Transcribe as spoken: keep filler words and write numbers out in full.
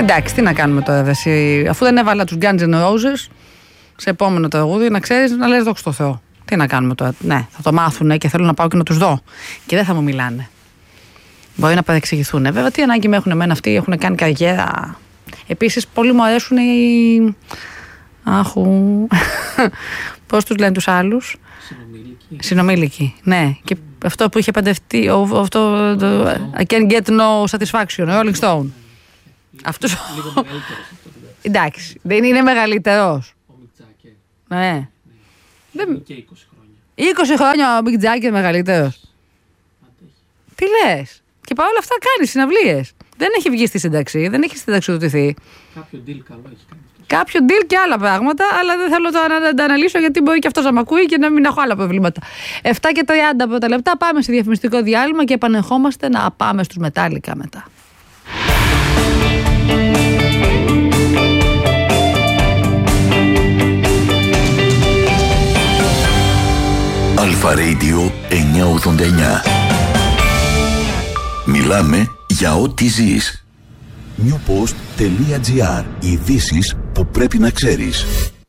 Εντάξει, τι να κάνουμε τώρα, εσύ, αφού δεν έβαλα τους Guns N' Roses σε επόμενο τραγούδι, να ξέρεις, να λες δόξα τω Θεώ. Τι να κάνουμε τώρα. Ναι, θα το μάθουνε και θέλω να πάω και να τους δω. Και δεν θα μου μιλάνε. Μπορεί να παρεξηγηθούν. Βέβαια, τι ανάγκη με έχουν εμένα αυτοί, έχουν κάνει καριέρα. Επίσης, πολύ μου αρέσουν οι. Άχου. Πώς τους λένε τους άλλους. Συνομήλικοι. Συνομήλικοι, ναι. Και αυτό που είχε παντευτεί. Αυτό. I can't get no satisfaction. Rolling Stone. Αυτός. Λίγο μεγαλύτερος αυτό. Εντάξει, δεν είναι μεγαλύτερος. Ο Μικ Τζάκερ. Ναι. Δεν... Και είκοσι χρόνια. είκοσι χρόνια ο Μικ Τζάκερ μεγαλύτερος. Αντέχει. Τι λες. Και παρόλα αυτά κάνει συναυλίες. Δεν έχει βγει στη σύνταξη, δεν έχει συνταξιοδοτηθεί. Κάποιο deal καλό έχει κάνει αυτό. Κάποιο deal και άλλα πράγματα, αλλά δεν θέλω τώρα να τα αναλύσω γιατί μπορεί και αυτό να μ' ακούει και να μην έχω άλλα προβλήματα. επτά και τριάντα πρώτα λεπτά, πάμε σε διαφημιστικό διάλειμμα και επανερχόμαστε να πάμε στους Μετάλλικα μετά. Αλφα Radio εννιακόσια ογδόντα εννιά. Μιλάμε για ό,τι ζεις. newpost.gr. Ειδήσεις που πρέπει να ξέρεις.